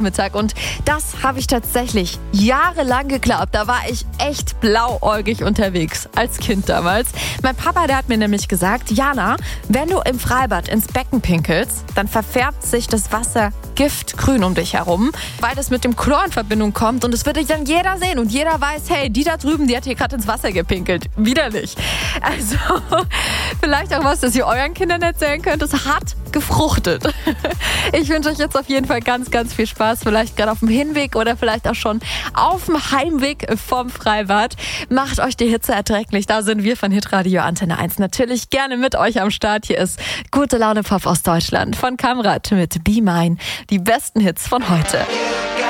Nachmittag. Und das habe ich tatsächlich jahrelang geglaubt. Da war ich echt blauäugig unterwegs, als Kind damals. Mein Papa, der hat mir nämlich gesagt, Jana, wenn du im Freibad ins Becken pinkelst, dann verfärbt sich das Wasser giftgrün um dich herum, weil das mit dem Chlor in Verbindung kommt und es wird dann jeder sehen und jeder weiß, hey, die da drüben, die hat hier gerade ins Wasser gepinkelt. Widerlich. Also vielleicht auch was, das ihr euren Kindern erzählen könnt. Es hat gefruchtet. Ich wünsche euch jetzt auf jeden Fall ganz, ganz viel Spaß. Vielleicht gerade auf dem Hinweg oder vielleicht auch schon auf dem Heimweg vom Freibad. Macht euch die Hitze erträglich. Da sind wir von Hitradio Antenne 1 natürlich gerne mit euch am Start. Hier ist Gute Laune Pop aus Deutschland von Kamrat mit Be Mine. Die besten Hits von heute.